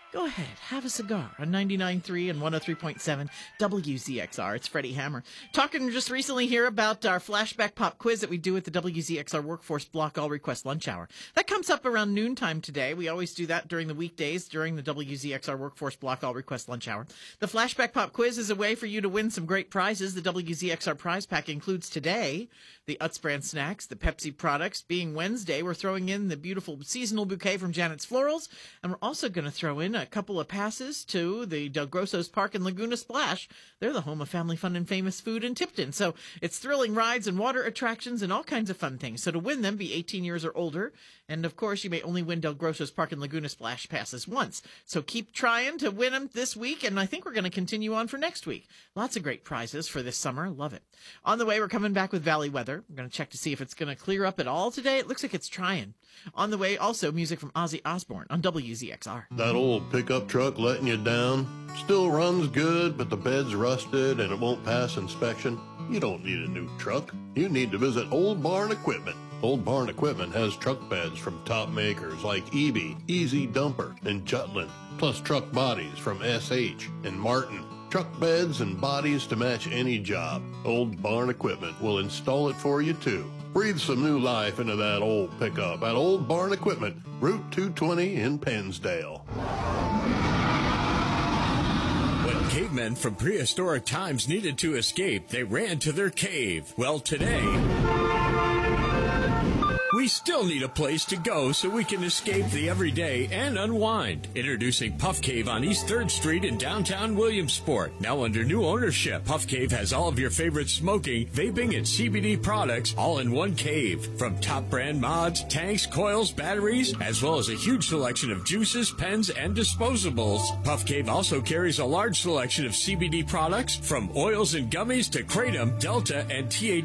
Go ahead, have a cigar on 99.3 and 103.7 WZXR. It's Freddie Hammer. Talking just recently here about our flashback pop quiz that we do at the WZXR Workforce Block All Request Lunch Hour. That comes up around noontime today. We always do that during the weekdays during the WZXR Workforce Block All Request Lunch Hour. The flashback pop quiz is a way for you to win some great prizes. The WZXR prize pack includes today the Utz brand snacks, the Pepsi products. Being Wednesday, we're throwing in the beautiful seasonal bouquet from Janet's Florals, and we're also going to throw in a couple of passes to the Del Grosso's Park and Laguna Splash. They're the home of family fun and famous food in Tipton. So it's thrilling rides and water attractions and all kinds of fun things. So to win them, be 18 years or older. And of course, you may only win Del Grosso's Park and Laguna Splash passes once. So keep trying to win them this week. And I think we're going to continue on for next week. Lots of great prizes for this summer. Love it. On the way, we're coming back with Valley weather. We're going to check to see if it's going to clear up at all today. It looks like it's trying. On the way, also music from Ozzy Osbourne on WZXR. That old pickup truck letting you down? Still runs good, but the bed's rusted and it won't pass inspection? You don't need a new truck. You need to visit Old Barn Equipment. Old Barn Equipment has truck beds from top makers like EB, Easy Dumper, and Jutland, plus truck bodies from SH and Martin. Truck beds and bodies to match any job. Old Barn Equipment will install it for you, too. Breathe some new life into that old pickup at Old Barn Equipment, Route 220 in Pennsdale. When cavemen from prehistoric times needed to escape, they ran to their cave. Well, today, we still need a place to go so we can escape the everyday and unwind. Introducing Puff Cave on East 3rd Street in downtown Williamsport. Now under new ownership, Puff Cave has all of your favorite smoking, vaping, and CBD products all in one cave. From top brand mods, tanks, coils, batteries, as well as a huge selection of juices, pens, and disposables. Puff Cave also carries a large selection of CBD products from oils and gummies to Kratom, Delta, and THC